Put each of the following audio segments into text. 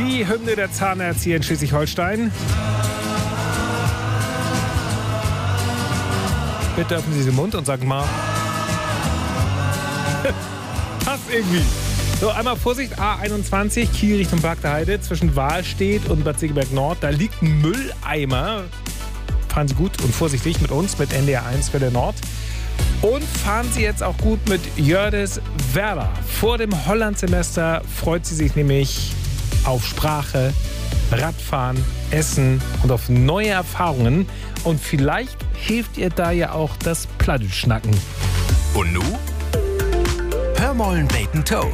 Die Hymne der Zahnerzieher in Schleswig-Holstein. Bitte öffnen Sie den Mund und sagen mal. Passt irgendwie. So, einmal Vorsicht, A21, Kiel Richtung Parkterheide, zwischen Wahlstedt und Bad Segeberg Nord. Da liegt ein Mülleimer. Fahren Sie gut und vorsichtig mit uns, mit NDR 1 Welle Nord. Und fahren Sie jetzt auch gut mit Jördis Werder. Vor dem Holland-Semester freut sie sich nämlich auf Sprache, Radfahren, Essen und auf neue Erfahrungen. Und vielleicht hilft ihr da ja auch das Plattdeutsch-Schnacken. Und nu? Hör mollen Bacon Toe.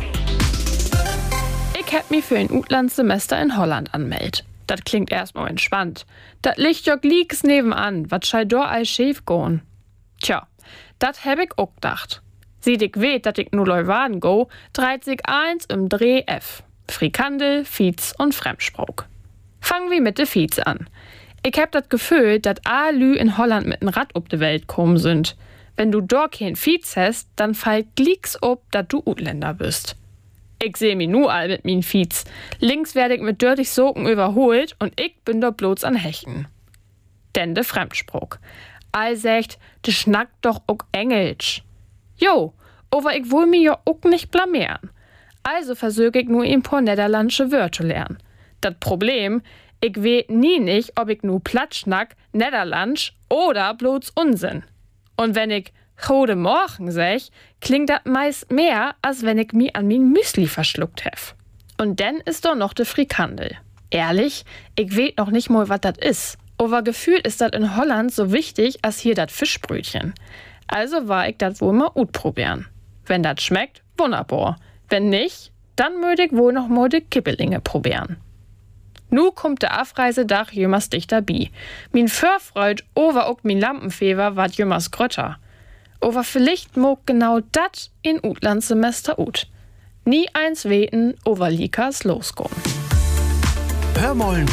Ich hab mich für ein Utlandssemester in Holland anmeldet. Das klingt erstmal entspannt. Das liegt ja gleich nebenan, wat schall do all schief goen. Tja, dat hab ich auch gedacht. Sieht ich weet, dat ich nur Leuwarden go, dreht sich eins im Dreh F. Frikandel, Fiets und Fremdsprach. Fangen wir mit de Fiets an. Ich hab dat Gefühl, dat a Lü in Holland mit n Rad ob de Welt kommen sind. Wenn du dort kein Fiets hast, dann fällt glicks ob, dat du Utländer bist. Ich seh mi nu all mit min Fiets. Links werd ich mit dörtig Socken überholt und ich bin da bloß an Hechen. Denn de Fremdsprach. All sagt, de schnackt doch ook Engelsch. Jo, aber ich will mi ja ook nicht blamieren. Also versög ich nur ein paar niederlandsche Wörter lernen. Dat Problem, ich weet nie nicht, ob ich nu platt schnack, niederlandsch oder bloß Unsinn. Und wenn ich Gode Morgen sag, klingt das meist mehr, als wenn ich mi an min Müsli verschluckt hef. Und dann ist doch noch de Frikandel. Ehrlich, ich weet noch nicht mal, was das is. Aber gefühlt ist das in Holland so wichtig, als hier das Fischbrötchen. Also war ich das wohl mal gut probieren. Wenn das schmeckt, wunderbar. Wenn nicht, dann möchte ich wohl noch mal de Kibbelinge probieren. Nu kommt der Abreisedach jümmers dichter bi. Min Förfreud over ook min Lampenfever ward jümmers grötter. Aber vielleicht mag genau dat in Utlandssemester ut. Nie eins weten, over Likas losgehen. Hör mollen